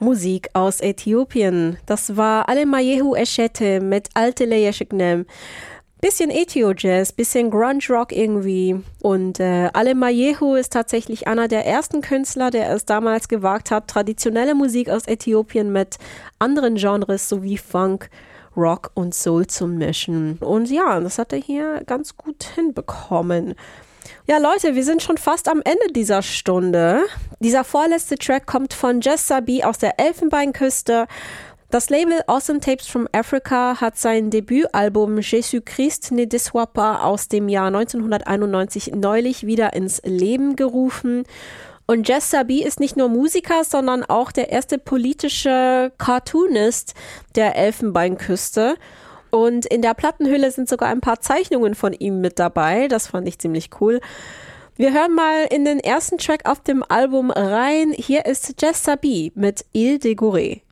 Musik aus Äthiopien. Das war Alemayehu Eshete mit Altele Yesheknem. Bisschen Ethio-Jazz, bisschen Grunge-Rock irgendwie. Und Alemayehu ist tatsächlich einer der ersten Künstler, der es damals gewagt hat, traditionelle Musik aus Äthiopien mit anderen Genres sowie Funk, Rock und Soul zu mischen. Und ja, das hat er hier ganz gut hinbekommen. Ja, Leute, wir sind schon fast am Ende dieser Stunde. Dieser vorletzte Track kommt von Jess Sabi aus der Elfenbeinküste. Das Label Awesome Tapes from Africa hat sein Debütalbum Jésus Christ ne déçoit pas aus dem Jahr 1991 neulich wieder ins Leben gerufen. Und Jess Sabi ist nicht nur Musiker, sondern auch der erste politische Cartoonist der Elfenbeinküste. Und in der Plattenhülle sind sogar ein paar Zeichnungen von ihm mit dabei. Das fand ich ziemlich cool. Wir hören mal in den ersten Track auf dem Album rein. Hier ist Jess Sabi mit Il Degouré.